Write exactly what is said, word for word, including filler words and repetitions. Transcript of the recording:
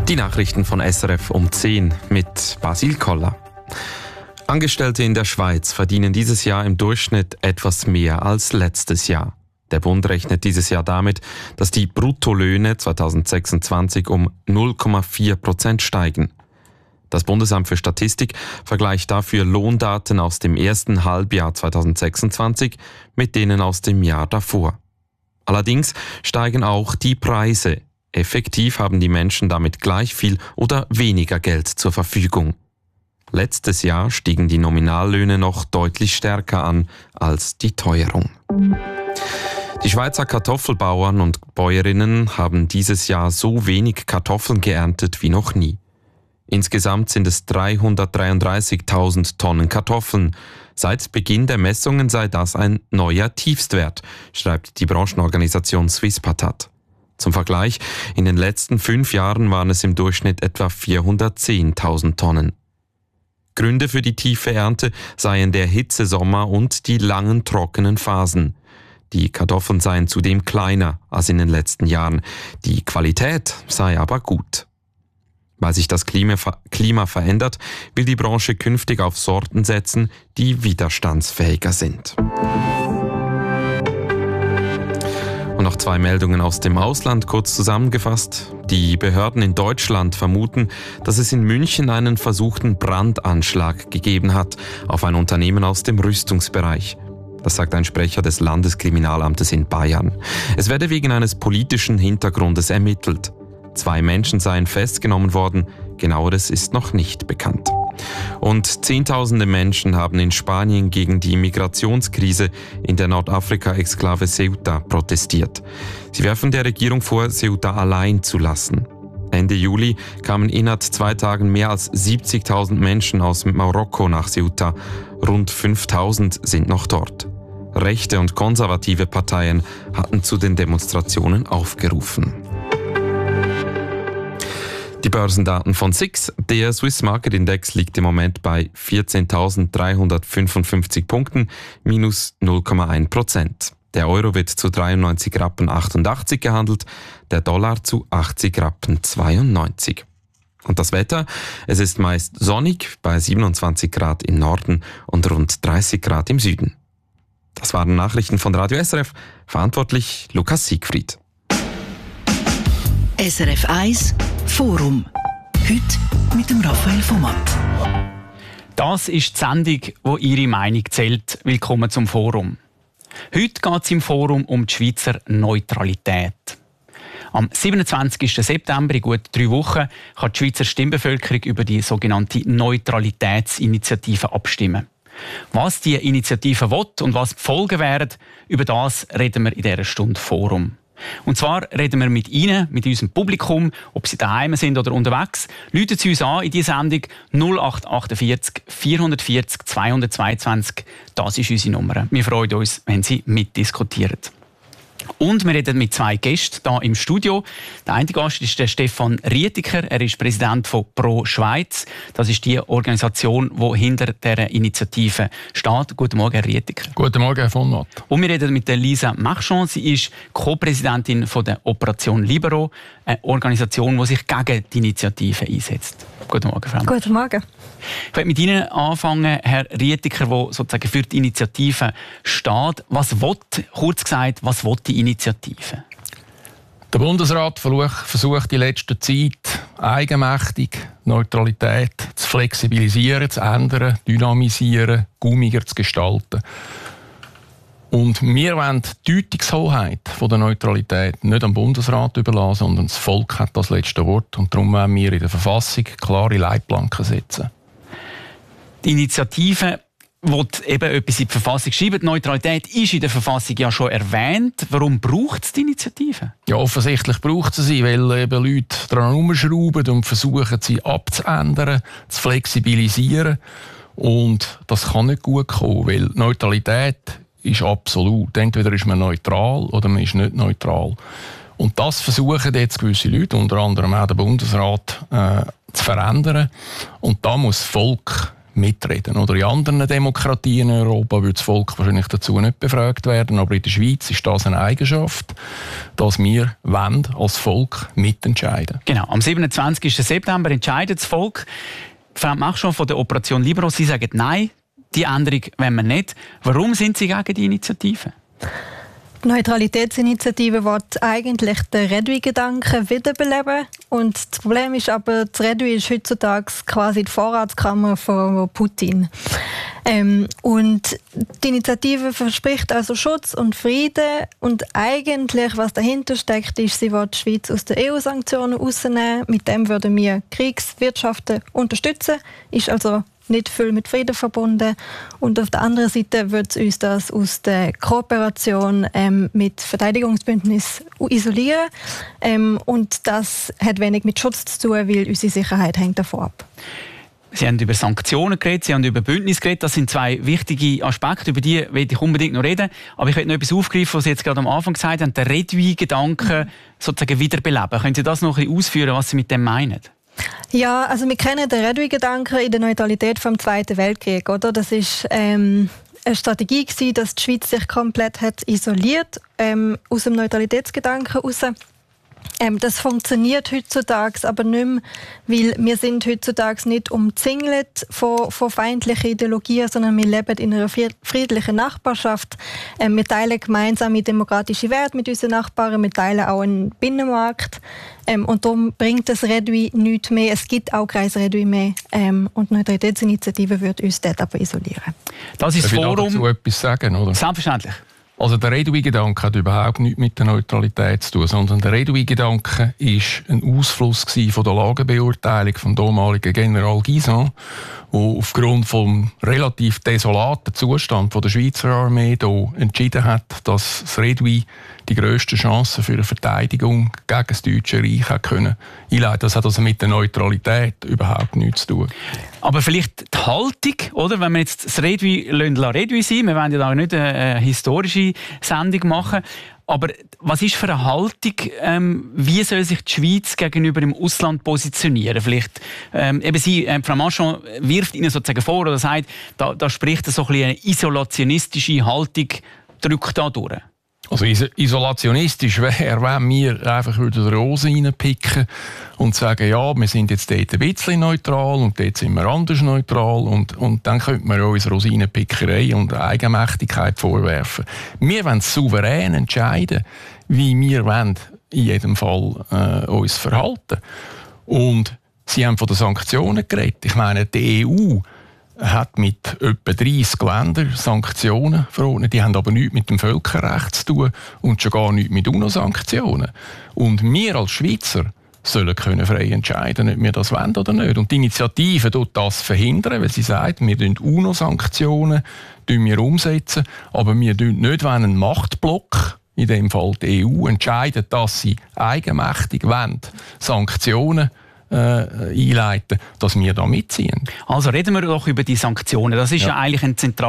Die Nachrichten von S R F um zehn mit Basil Koller. Angestellte in der Schweiz verdienen dieses Jahr im Durchschnitt etwas mehr als letztes Jahr. Der Bund rechnet dieses Jahr damit, dass die Bruttolöhne zweitausendsechsundzwanzig um null Komma vier Prozent steigen. Das Bundesamt für Statistik vergleicht dafür Lohndaten aus dem ersten Halbjahr zweitausendsechsundzwanzig mit denen aus dem Jahr davor. Allerdings steigen auch die Preise. Effektiv haben die Menschen damit gleich viel oder weniger Geld zur Verfügung. Letztes Jahr stiegen die Nominallöhne noch deutlich stärker an als die Teuerung. Die Schweizer Kartoffelbauern und Bäuerinnen haben dieses Jahr so wenig Kartoffeln geerntet wie noch nie. Insgesamt sind es dreihundertdreiunddreißigtausend Tonnen Kartoffeln. Seit Beginn der Messungen sei das ein neuer Tiefstwert, schreibt die Branchenorganisation Swisspatat. Zum Vergleich, in den letzten fünf Jahren waren es im Durchschnitt etwa vierhundertzehntausend Tonnen. Gründe für die tiefe Ernte seien der Hitzesommer und die langen trockenen Phasen. Die Kartoffeln seien zudem kleiner als in den letzten Jahren. Die Qualität sei aber gut. Weil sich das Klima, Klima verändert, will die Branche künftig auf Sorten setzen, die widerstandsfähiger sind. Und noch zwei Meldungen aus dem Ausland, kurz zusammengefasst. Die Behörden in Deutschland vermuten, dass es in München einen versuchten Brandanschlag gegeben hat auf ein Unternehmen aus dem Rüstungsbereich. Das sagt ein Sprecher des Landeskriminalamtes in Bayern. Es werde wegen eines politischen Hintergrundes ermittelt. Zwei Menschen seien festgenommen worden, genaueres ist noch nicht bekannt. Und Zehntausende Menschen haben in Spanien gegen die Migrationskrise in der Nordafrika-Exklave Ceuta protestiert. Sie werfen der Regierung vor, Ceuta allein zu lassen. Ende Juli kamen innerhalb zwei Tagen mehr als siebzigtausend Menschen aus Marokko nach Ceuta. Rund fünftausend sind noch dort. Rechte und konservative Parteien hatten zu den Demonstrationen aufgerufen. Die Börsendaten von S I X. Der Swiss Market Index liegt im Moment bei vierzehntausenddreihundertfünfundfünfzig Punkten, minus null Komma eins Prozent. Der Euro wird zu dreiundneunzig Rappen achtundachtzig gehandelt, der Dollar zu achtzig Rappen zweiundneunzig. Und das Wetter? Es ist meist sonnig bei siebenundzwanzig Grad im Norden und rund dreißig Grad im Süden. Das waren Nachrichten von Radio S R F, verantwortlich Lukas Siegfried. S R F eins Forum. Heute mit dem Raphael Vomat. Das ist die Sendung, wo Ihre Meinung zählt. Willkommen zum Forum. Heute geht es im Forum um die Schweizer Neutralität. Am siebenundzwanzigsten September, in gut drei Wochen, kann die Schweizer Stimmbevölkerung über die sogenannte Neutralitätsinitiative abstimmen. Was die Initiative will und was die Folgen wären, über das reden wir in dieser Stunde Forum. Und zwar reden wir mit Ihnen, mit unserem Publikum, ob Sie daheim sind oder unterwegs. Rufen Sie uns an in diese Sendung null acht achtundvierzig vierhundertvierzig zweihundertzweiundzwanzig. Das ist unsere Nummer. Wir freuen uns, wenn Sie mitdiskutieren. Und wir reden mit zwei Gästen hier im Studio. Der eine Gast ist der Stefan Rietiker. Er ist Präsident von Pro Schweiz. Das ist die Organisation, die hinter dieser Initiative steht. Guten Morgen, Herr Rietiker. Guten Morgen, Herr von Matt. Und wir reden mit der Lisa Marchand. Sie ist Co-Präsidentin von der Operation Libero, eine Organisation, die sich gegen die Initiative einsetzt. Guten Morgen, Frau. Guten Morgen. Ich möchte mit Ihnen anfangen, Herr Rietiker, der sozusagen für die Initiative steht. Was will, kurz gesagt, was will die Initiative? Der Bundesrat versucht in letzter Zeit eigenmächtig Neutralität zu flexibilisieren, zu ändern, dynamisieren, gummiger zu gestalten. Und wir wollen die Deutungshoheit der Neutralität nicht am Bundesrat überlassen, sondern das Volk hat das letzte Wort. Und darum wollen wir in der Verfassung klare Leitplanken setzen. Die Initiative will eben etwas in die Verfassung schreiben. Die Neutralität ist in der Verfassung ja schon erwähnt. Warum braucht es die Initiative? Ja, offensichtlich braucht es sie, weil eben Leute daran herumschrauben und versuchen, sie abzuändern, zu flexibilisieren. Und das kann nicht gut kommen, weil Neutralität ist absolut. Entweder ist man neutral oder man ist nicht neutral. Und das versuchen jetzt gewisse Leute, unter anderem auch der Bundesrat, äh, zu verändern. Und da muss das Volk mitreden. Oder in anderen Demokratien in Europa würde das Volk wahrscheinlich dazu nicht befragt werden, aber in der Schweiz ist das eine Eigenschaft, dass wir wollen, als Volk mitentscheiden. Genau, am siebenundzwanzigsten September entscheidet das Volk. Frau Machschon von der Operation Libero, Sie sagen nein, die Änderung wollen wir nicht. Warum sind Sie gegen die Initiative? Die Neutralitätsinitiative will eigentlich den Redui-Gedanken wiederbeleben. Und das Problem ist aber, das Redui ist heutzutage quasi die Vorratskammer von Putin. Ähm, und die Initiative verspricht also Schutz und Frieden. Und eigentlich, was dahinter steckt, ist, sie will die Schweiz aus den E U-Sanktionen rausnehmen. Mit dem würden wir Kriegswirtschaften unterstützen. Ist also nicht viel mit Frieden verbunden. Und auf der anderen Seite wird uns das aus der Kooperation ähm, mit Verteidigungsbündnis isolieren. Ähm, und das hat wenig mit Schutz zu tun, weil unsere Sicherheit hängt davon ab. Sie haben über Sanktionen geredet, Sie haben über Bündnis geredet. Das sind zwei wichtige Aspekte, über die will ich unbedingt noch reden. Aber ich will noch etwas aufgreifen, was Sie jetzt gerade am Anfang gesagt haben, den Redui-Gedanken sozusagen wiederbeleben. Können Sie das noch ein bisschen ausführen, was Sie mit dem meinen? Ja, also wir kennen den Redui-Gedanken in der Neutralität vom Zweiten Weltkrieg, oder? Das ist ähm, eine Strategie gewesen, dass die Schweiz sich komplett hat isoliert ähm, aus dem Neutralitätsgedanken heraus. Ähm, das funktioniert heutzutage aber nicht mehr, weil wir sind heutzutage nicht umzingelt von, von feindlichen Ideologien, sondern wir leben in einer friedlichen Nachbarschaft. Ähm, wir teilen gemeinsame demokratische Werte mit unseren Nachbarn, wir teilen auch einen Binnenmarkt. Ähm, und darum bringt das Redui nichts mehr. Es gibt auch kein Redui mehr. Ähm, und die Neutralitätsinitiative wird uns dort aber isolieren. Das ist das Forum. Ich dazu etwas sagen, oder? Selbstverständlich. Also der Redui-Gedanke hat überhaupt nichts mit der Neutralität zu tun, sondern der Redui-Gedanke war ein Ausfluss von der Lagebeurteilung vom damaligen General Guisan, der aufgrund vom relativ desolaten Zustand der Schweizer Armee hier entschieden hat, dass das Redui die grössten Chancen für eine Verteidigung gegen das Deutsche Reich hat können einleiten. Das hat also mit der Neutralität überhaupt nichts zu tun. Aber vielleicht die Haltung, oder? Wenn wir jetzt das Redui Redui sein, wir wollen ja da nicht eine historische Sendung machen, aber was ist für eine Haltung, ähm, wie soll sich die Schweiz gegenüber dem Ausland positionieren? Vielleicht, ähm, eben Sie, äh, Frau Machon wirft Ihnen sozusagen vor oder sagt, da, da spricht so ein bisschen eine isolationistische Haltung, drückt da durch. Also isolationistisch wäre, wenn wir einfach wieder die Rose reinpicken und sagen, ja, wir sind jetzt dort ein bisschen neutral und dort sind wir anders neutral und, und dann könnte man uns Rosinenpickerei und Eigenmächtigkeit vorwerfen. Wir wollen souverän entscheiden, wie wir wollen in jedem Fall äh, uns verhalten. Und Sie haben von den Sanktionen geredet. Ich meine, die E U hat mit etwa dreissig Ländern Sanktionen verordnet. Die haben aber nichts mit dem Völkerrecht zu tun und schon gar nichts mit UNO-Sanktionen. Und wir als Schweizer sollen können frei entscheiden, ob wir das wollen oder nicht. Und die Initiative tut das verhindern, weil sie sagt, wir wollen UNO-Sanktionen umsetzen, aber wir wollen nicht, wenn ein Machtblock, in dem Fall die E U, entscheidet, dass sie eigenmächtig wollen, Sanktionen Äh, einleiten, dass wir da mitziehen. Also reden wir doch über die Sanktionen. Das ist ja, ja eigentlich ein zentraler